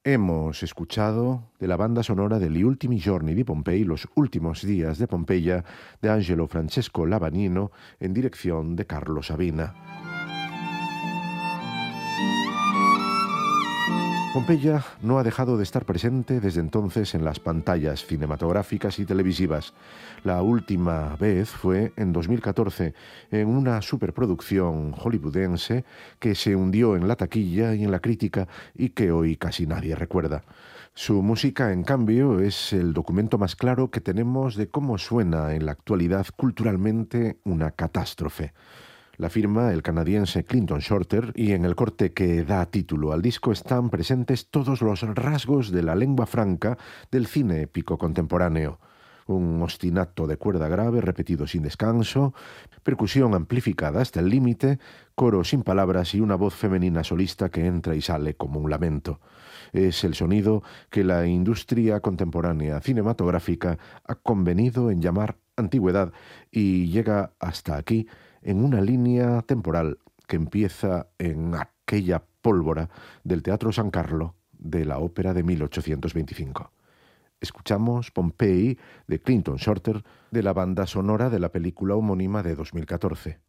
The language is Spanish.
Hemos escuchado de la banda sonora de Gli ultimi giorni di Pompei, Los últimos días de Pompeya, de Angelo Francesco Lavanino, en dirección de Carlos Sabina. Pompeya no ha dejado de estar presente desde entonces en las pantallas cinematográficas y televisivas. La última vez fue en 2014, en una superproducción hollywoodense que se hundió en la taquilla y en la crítica y que hoy casi nadie recuerda. Su música, en cambio, es el documento más claro que tenemos de cómo suena en la actualidad culturalmente una catástrofe. La firma el canadiense Clinton Shorter, y en el corte que da título al disco están presentes todos los rasgos de la lengua franca del cine épico contemporáneo. Un ostinato de cuerda grave repetido sin descanso, percusión amplificada hasta el límite, coro sin palabras y una voz femenina solista que entra y sale como un lamento. Es el sonido que la industria contemporánea cinematográfica ha convenido en llamar antigüedad y llega hasta aquí en una línea temporal que empieza en aquella pólvora del Teatro San Carlo de la ópera de 1825. Escuchamos Pompeii de Clinton Shorter de la banda sonora de la película homónima de 2014.